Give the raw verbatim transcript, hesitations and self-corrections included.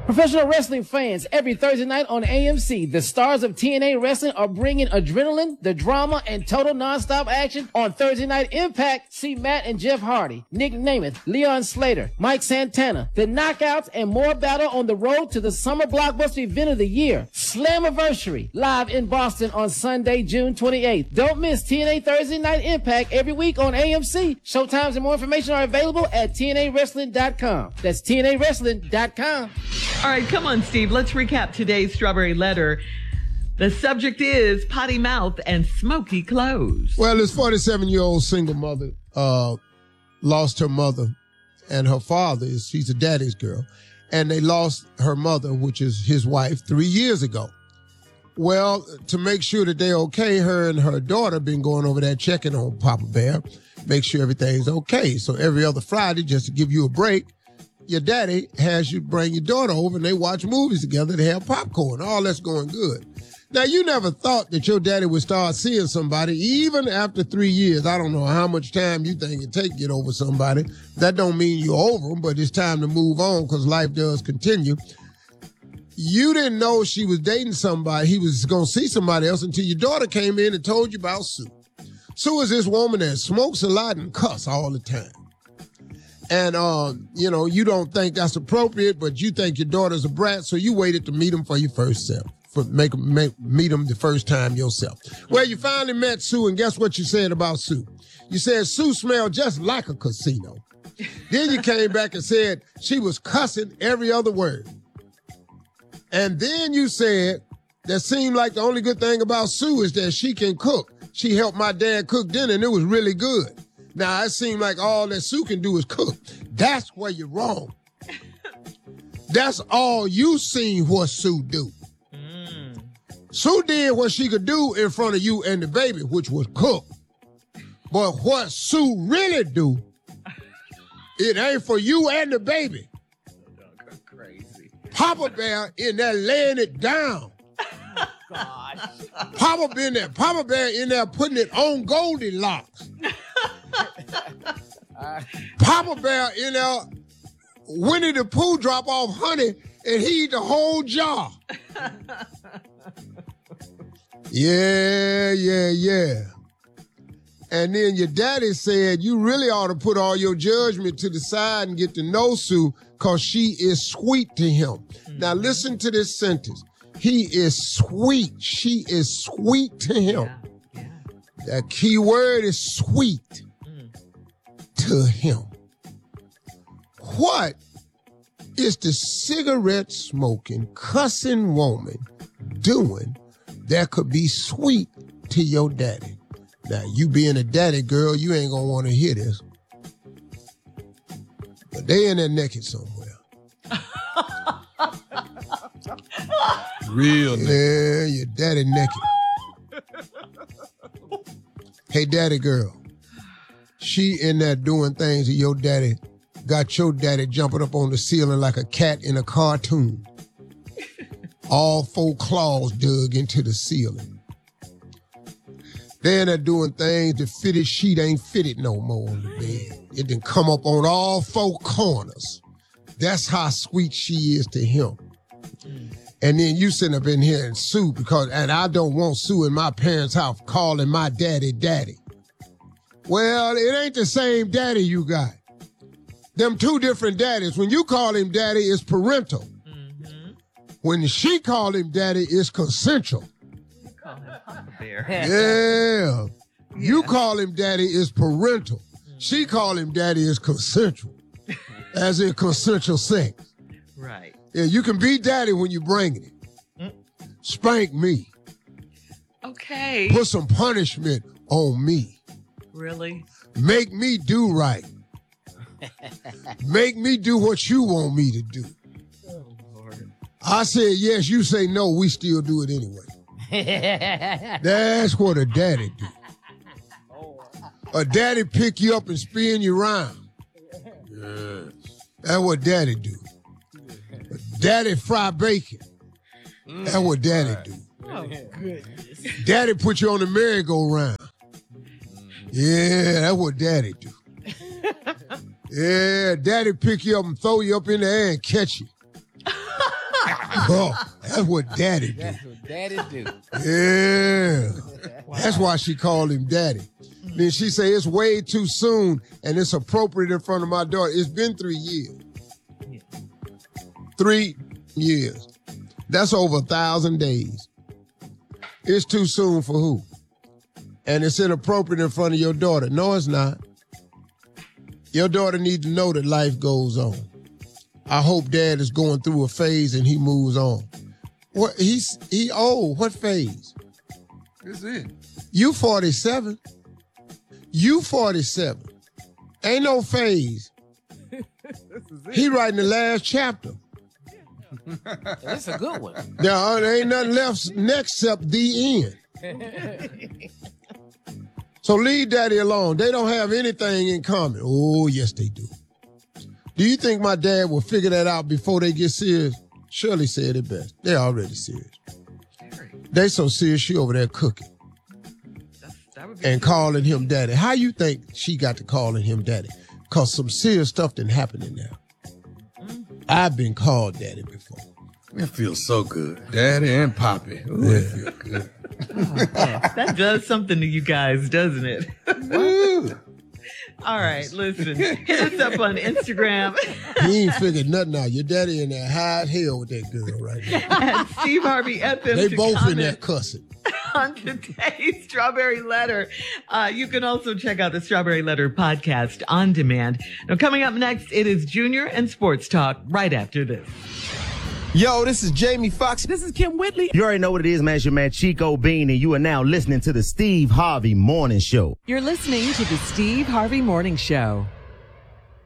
Professional wrestling fans, every Thursday night on A M C, the stars of T N A Wrestling are bringing adrenaline, the drama, and total nonstop action on Thursday Night Impact. See Matt and Jeff Hardy, Nick Namath, Leon Slater, Mike Santana, the Knockouts, and more battle on the road to the summer blockbuster event of the year, Slammiversary, live in Boston on Sunday, June twenty-eighth. Don't miss T N A Thursday Night Impact every week on A M C. Showtimes and more information are available at T N A wrestling dot com. That's T N A wrestling dot com. All right, come on, Steve. Let's recap today's Strawberry Letter. The subject is potty mouth and smoky clothes. Well, this forty-seven-year-old single mother uh, lost her mother and her father. Is She's a daddy's girl. And they lost her mother, which is his wife, three years ago. Well, to make sure that they're okay, her and her daughter been going over there checking on Papa Bear, make sure everything's okay. So every other Friday, just to give you a break, your daddy has you bring your daughter over and they watch movies together. They have popcorn. All that's going good. Now, you never thought that your daddy would start seeing somebody even after three years. I don't know how much time you think it take to get over somebody. That don't mean you're over them, but it's time to move on because life does continue. You didn't know she was dating somebody. He was going to see somebody else until your daughter came in and told you about Sue. Sue is this woman that smokes a lot and cuss all the time. And, uh, you know, you don't think that's appropriate, but you think your daughter's a brat, so you waited to meet him for your first self, for make, make meet him the first time yourself. Well, you finally met Sue, and guess what you said about Sue? You said Sue smelled just like a casino. Then you came back and said she was cussing every other word. And then you said that seemed like the only good thing about Sue is that she can cook. She helped my dad cook dinner, and it was really good. Now, it seems like all that Sue can do is cook. That's where you're wrong. That's all you seen what Sue do. Mm. Sue did what she could do in front of you and the baby, which was cook. But what Sue really do, it ain't for you and the baby. Crazy. Papa Bear in there laying it down. Oh, gosh. Papa been there. Papa Bear in there putting it on Goldilocks. Papa Bear in there, Winnie the Pooh drop off honey and he eat the whole jar. Yeah, yeah, yeah. And then your daddy said you really ought to put all your judgment to the side and get to know Sue because she is sweet to him. Mm-hmm. Now listen to this sentence. He is sweet. She is sweet to him. Yeah, yeah. That key word is sweet mm. to him. What is the cigarette smoking, cussing woman doing that could be sweet to your daddy? Now, you being a daddy girl, you ain't gonna want to hear this. But they in there naked somewhere. Real naked. Yeah, your daddy naked. Hey, daddy girl. She in there doing things that your daddy got your daddy jumping up on the ceiling like a cat in a cartoon. All four claws dug into the ceiling. They in there doing things the fitted sheet ain't fitted no more on the bed. It done come up on all four corners. That's how sweet she is to him. And then you sitting up in here and Sue because, and I don't want Sue in my parents' house calling my daddy daddy. Well, it ain't the same daddy you got. Them two different daddies. When you call him daddy, it's parental. Mm-hmm. When she called him daddy, it's consensual. You call him Papa Bear. Yeah. yeah. You call him daddy, it's parental. Mm-hmm. She call him daddy, it's consensual. As in consensual sex. Right. Yeah, you can be daddy when you bringing it. Mm. Spank me. Okay. Put some punishment on me. Really? Make me do right. Make me do what you want me to do. Oh, Lord. I said yes, you say no, we still do it anyway. That's what a daddy do. A daddy pick you up and spin you around. Yes. That's what daddy do. Daddy fry bacon. Mm, That's what daddy right. do. Oh, goodness. Daddy put you on the merry-go-round. Yeah, that's what daddy do. Yeah, daddy pick you up and throw you up in the air and catch you. Oh, that's what daddy do. That's what daddy do. Yeah. Wow. That's why she called him daddy. Mm-hmm. Then she say it's way too soon and it's appropriate in front of my daughter. It's been three years. Yeah. Three years. That's over a thousand days. It's too soon for who? And it's inappropriate in front of your daughter. No, it's not. Your daughter needs to know that life goes on. I hope dad is going through a phase and he moves on. What he's he old. What phase? This is it. You forty-seven. You forty-seven. Ain't no phase. This is it. He writing the last chapter. That's a good one. There, there ain't nothing left next except the end. So leave daddy alone. They don't have anything in common. Oh, yes, they do. Do you think my dad will figure that out before they get serious? Shirley said it best. They're already serious. They so serious she over there cooking. And calling him daddy. How you think she got to calling him daddy? Because some serious stuff didn't happen in there. I've been called daddy before. It feels so good. Daddy and Poppy. Ooh, yeah. It feels good. That does something to you guys, doesn't it? All right, listen. Hit us up on Instagram. He ain't figured nothing out. Your daddy in there high as hell with that girl right now. At Steve Harvey F M. They both in there cussing. On today's Strawberry Letter. Uh, you can also check out the Strawberry Letter podcast on demand. Now, coming up next, it is Junior and Sports Talk right after this. Yo, this is Jamie Foxx. This is Kim Whitley. You already know what it is, man. It's your man Chico Bean, and you are now listening to the Steve Harvey Morning Show. You're listening to the Steve Harvey Morning Show.